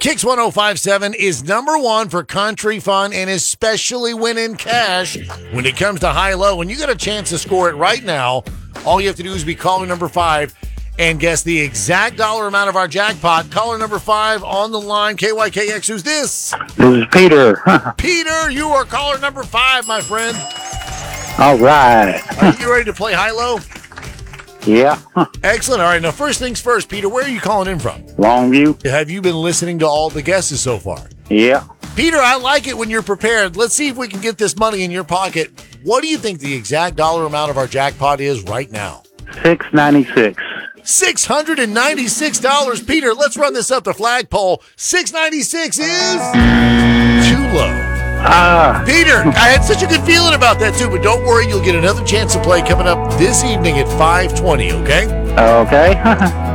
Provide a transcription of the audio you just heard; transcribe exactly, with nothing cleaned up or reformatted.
Kicks one oh five point seven is number one for country fun and especially winning cash when it comes to high-low. When you get a chance to score it right now, all you have to do is be caller number five and guess the exact dollar amount of our jackpot. Caller number five on the line. K Y K X, who's this? This is Peter. Peter, you are caller number five, my friend. All right. Are you ready to play high-low? Yeah. Excellent. All right, now first things first, Peter, where are you calling in from? Longview. Have you been listening to all the guesses so far? Yeah. Peter, I like it when you're prepared. Let's see if we can get this money in your pocket. What do you think the exact dollar amount of our jackpot is right now? six ninety-six. six hundred ninety-six dollars. Peter, let's run this up the flagpole. six ninety-six is too low. Ah. Peter, I had such a good feeling about that too, but don't worry, you'll get another chance to play coming up this evening at five twenty, okay? Okay.